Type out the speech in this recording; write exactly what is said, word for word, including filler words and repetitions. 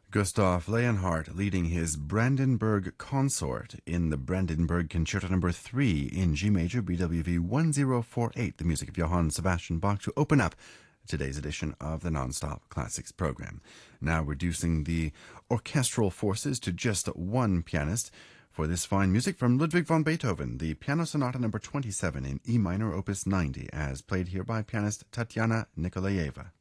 Gustav Leonhardt leading his Brandenburg Consort in the Brandenburg Concerto Number three in G major, B W V one zero four eight, the music of Johann Sebastian Bach, to open up today's edition of the Nonstop Classics program. Now reducing the orchestral forces to just one pianist for this fine music from Ludwig van Beethoven, the Piano Sonata Number twenty-seven in E minor, Opus ninety, as played here by pianist Tatiana Nikolaeva.